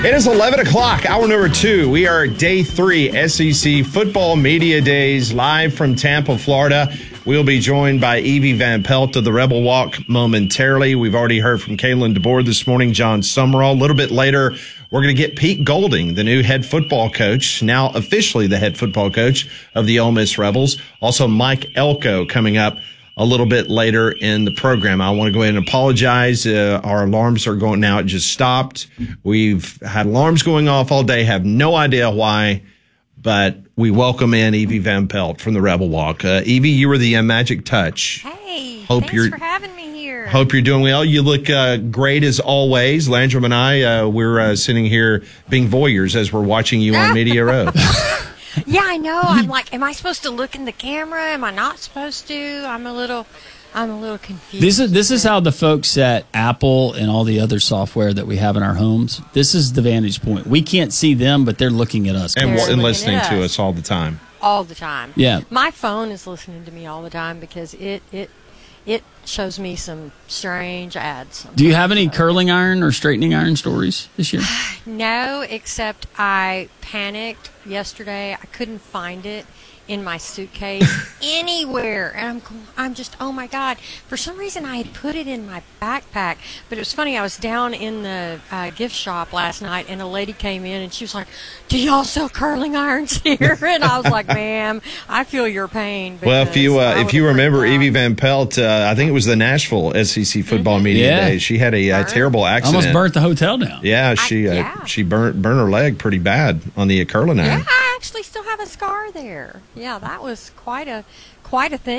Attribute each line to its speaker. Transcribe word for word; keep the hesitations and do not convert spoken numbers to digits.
Speaker 1: It is eleven o'clock, hour number two. We are day three, S E C Football Media Days, live from Tampa, Florida. We'll be joined by Evie Van Pelt of the Rebel Walk momentarily. We've already heard from Kalen DeBoer this morning, John Summerall. A little bit later, we're going to get Pete Golding, the new head football coach, now officially the head football coach of the Ole Miss Rebels. Also, Mike Elko coming up a little bit later in the program. I want to go ahead and apologize. Uh, our alarms are going now. It just stopped. We've had alarms going off all day. Have no idea why, but we welcome in Evie Van Pelt from the Rebel Walk. Uh, Evie, you were the uh, magic touch.
Speaker 2: Hey,
Speaker 1: hope
Speaker 2: thanks
Speaker 1: you're,
Speaker 2: for having me here.
Speaker 1: Hope you're doing well. You look uh, great as always. Landrum and I, uh, we're uh, sitting here being voyeurs as we're watching you on Media Row.
Speaker 2: Yeah, I know. I'm like, am I supposed to look in the camera? Am I not supposed to? I'm a little, I'm a little confused.
Speaker 3: This is this is how the folks at Apple and all the other software that we have in our homes. This is the vantage point. We can't see them, but they're looking at us
Speaker 1: and,
Speaker 2: They're
Speaker 1: and listening
Speaker 2: at
Speaker 1: to
Speaker 2: us.
Speaker 1: us all the time.
Speaker 2: all the time.
Speaker 3: Yeah.
Speaker 2: My phone is listening to me all the time because it it it shows me some strange ads.
Speaker 3: Do you have any
Speaker 2: So-
Speaker 3: curling iron or straightening iron stories this year?
Speaker 2: No, except I panicked yesterday. I couldn't find it in my suitcase anywhere, and I'm go- I'm just, oh my God. For some reason, I had put it in my backpack, but it was funny. I was down in the uh, gift shop last night, and a lady came in, and she was like, "Do y'all sell curling irons here?" And I was like, "Ma'am, I feel your pain."
Speaker 1: Well, if you uh,
Speaker 2: I
Speaker 1: if you
Speaker 2: would've
Speaker 1: remember
Speaker 2: freaked out.
Speaker 1: Evie Van Pelt, uh, I think it was the Nashville S E C Football Media
Speaker 3: Yeah.
Speaker 1: Days. She had a, uh
Speaker 2: Burnt.
Speaker 1: terrible accident.
Speaker 3: Almost burnt the hotel down.
Speaker 1: Yeah, she uh,
Speaker 2: yeah.
Speaker 1: she burnt burnt her leg pretty bad on the curling iron.
Speaker 2: Yeah, I actually still have a scar there. Yeah, that was quite a quite a thing.